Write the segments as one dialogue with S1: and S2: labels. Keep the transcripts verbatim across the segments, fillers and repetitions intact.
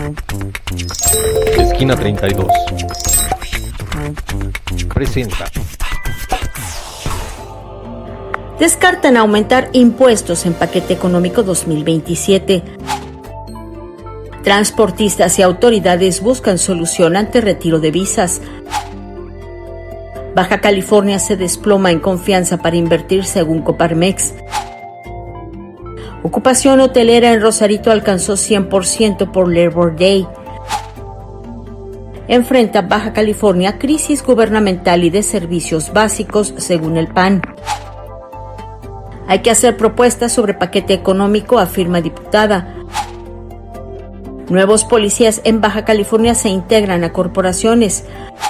S1: Esquina treinta y dos presenta.
S2: Descartan aumentar impuestos en paquete económico dos mil veintisiete. Transportistas y autoridades buscan solución ante retiro de visas. Baja California se desploma en confianza para invertir según Coparmex. Ocupación hotelera en Rosarito alcanzó cien por ciento por Labor Day. Enfrenta Baja California crisis gubernamental y de servicios básicos según el P A N. Hay que hacer propuestas sobre paquete económico, afirma diputada. Nuevos policías en Baja California se integran a corporaciones.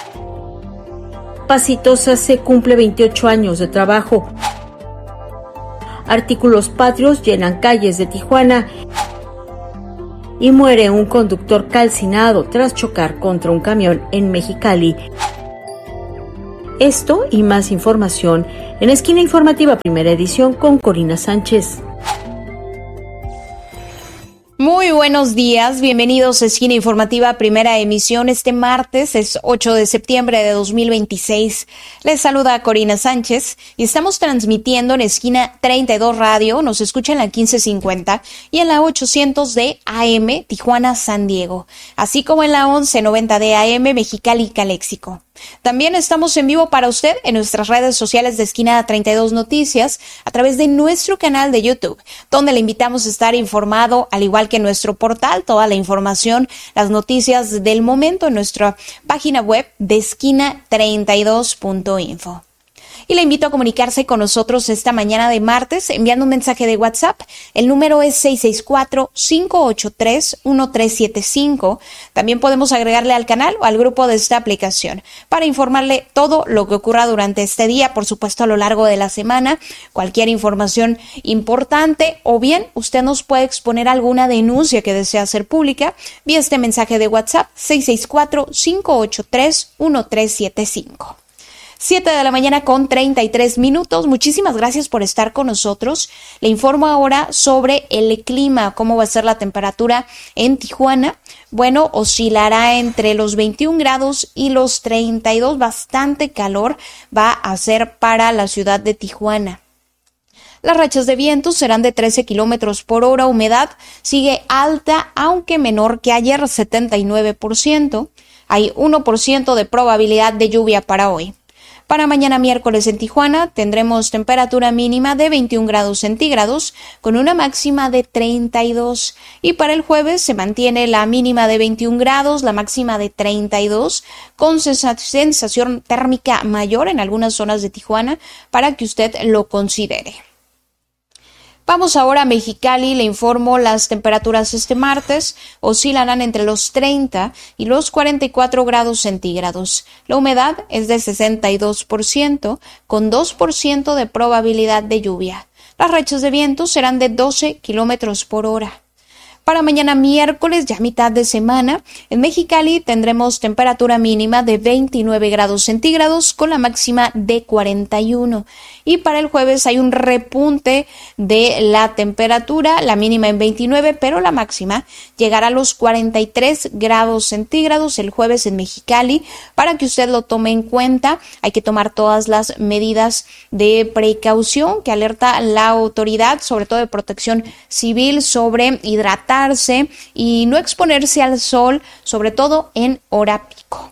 S2: Pasitosa se cumple veintiocho años de trabajo. Artículos patrios llenan calles de Tijuana. Y muere un conductor calcinado tras chocar contra un camión en Mexicali. Esto y más información en Esquina Informativa, primera edición, con Corina Sánchez.
S3: Muy buenos días, bienvenidos a Esquina Informativa, primera emisión. Este martes es ocho de septiembre de dos mil veintiséis. Les saluda Corina Sánchez y estamos transmitiendo en Esquina treinta y dos Radio. Nos escuchan en la quince cincuenta y en la ochocientos de A M Tijuana, San Diego, así como en la once noventa de A M Mexicali, Caléxico. También estamos en vivo para usted en nuestras redes sociales de Esquina treinta y dos Noticias a través de nuestro canal de YouTube, donde le invitamos a estar informado, al igual que en nuestro portal, toda la información, las noticias del momento en nuestra página web de esquina treinta y dos punto info. Y le invito a comunicarse con nosotros esta mañana de martes enviando un mensaje de WhatsApp. El número es seis seis cuatro, cinco ocho tres, uno tres siete cinco. También podemos agregarle al canal o al grupo de esta aplicación para informarle todo lo que ocurra durante este día, por supuesto a lo largo de la semana, cualquier información importante, o bien usted nos puede exponer alguna denuncia que desea hacer pública vía este mensaje de WhatsApp seis seis cuatro, cinco ocho tres, uno tres siete cinco. siete de la mañana con treinta y tres minutos. Muchísimas gracias por estar con nosotros. Le informo ahora sobre el clima, cómo va a ser la temperatura en Tijuana. Bueno, oscilará entre los veintiún grados y los treinta y dos. Bastante calor va a ser para la ciudad de Tijuana. Las rachas de viento serán de trece kilómetros por hora. Humedad sigue alta, aunque menor que ayer, setenta y nueve por ciento. Hay uno por ciento de probabilidad de lluvia para hoy. Para mañana miércoles en Tijuana tendremos temperatura mínima de veintiún grados centígrados con una máxima de treinta y dos. Y para el jueves se mantiene la mínima de veintiún grados, la máxima de treinta y dos, con sensación térmica mayor en algunas zonas de Tijuana para que usted lo considere. Vamos ahora a Mexicali. Le informo las temperaturas este martes oscilarán entre los treinta y los cuarenta y cuatro grados centígrados. La humedad es de sesenta y dos por ciento con dos por ciento de probabilidad de lluvia. Las rachas de viento serán de doce kilómetros por hora. Para mañana miércoles, ya mitad de semana, en Mexicali tendremos temperatura mínima de veintinueve grados centígrados con la máxima de cuarenta y uno. Y para el jueves hay un repunte de la temperatura, la mínima en veintinueve, pero la máxima llegará a los cuarenta y tres grados centígrados el jueves en Mexicali. Para que usted lo tome en cuenta, hay que tomar todas las medidas de precaución que alerta la autoridad, sobre todo de protección civil, sobre hidratación y no exponerse al sol, sobre todo en hora pico.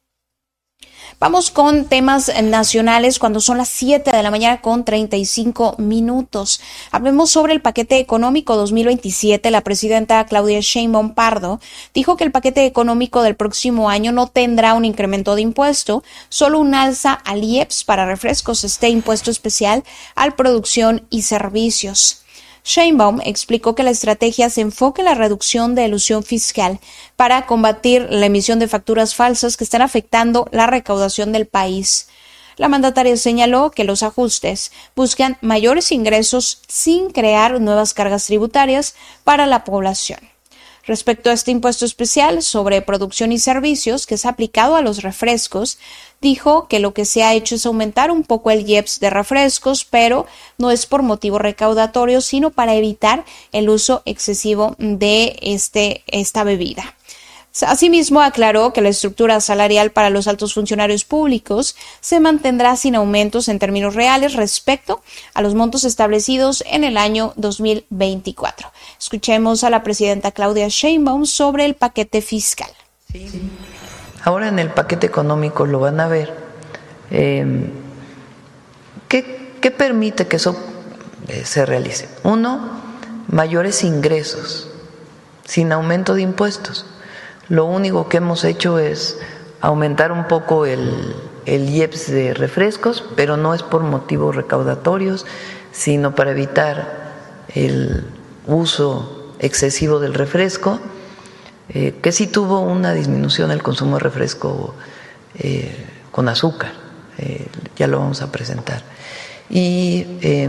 S3: Vamos con temas nacionales cuando son las siete de la mañana con treinta y cinco minutos. Hablemos sobre el paquete económico dos mil veintisiete. La presidenta Claudia Sheinbaum Pardo dijo que el paquete económico del próximo año no tendrá un incremento de impuesto, solo un alza al I E P S para refrescos, este impuesto especial a producción y servicios. Sheinbaum explicó que la estrategia se enfoca en la reducción de elusión fiscal para combatir la emisión de facturas falsas que están afectando la recaudación del país. La mandataria señaló que los ajustes buscan mayores ingresos sin crear nuevas cargas tributarias para la población. Respecto a este impuesto especial sobre producción y servicios que es aplicado a los refrescos, dijo que lo que se ha hecho es aumentar un poco el I E P S de refrescos, pero no es por motivo recaudatorio, sino para evitar el uso excesivo de este, esta bebida. Asimismo, aclaró que la estructura salarial para los altos funcionarios públicos se mantendrá sin aumentos en términos reales respecto a los montos establecidos en el año dos mil veinticuatro. Escuchemos a la presidenta Claudia Sheinbaum sobre el paquete fiscal.
S4: Sí. Ahora en el paquete económico lo van a ver. Eh, ¿qué, ¿Qué permite que eso eh, se realice? Uno, mayores ingresos sin aumento de impuestos. Lo único que hemos hecho es aumentar un poco el, el I E P S de refrescos, pero no es por motivos recaudatorios, sino para evitar el uso excesivo del refresco, eh, que sí tuvo una disminución el consumo de refresco eh, con azúcar, eh, ya lo vamos a presentar. Y eh,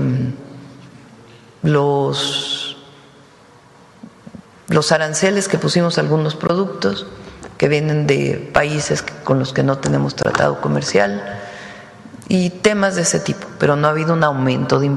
S4: los... Los aranceles que pusimos a algunos productos que vienen de países con los que no tenemos tratado comercial y temas de ese tipo, pero no ha habido un aumento de impuestos.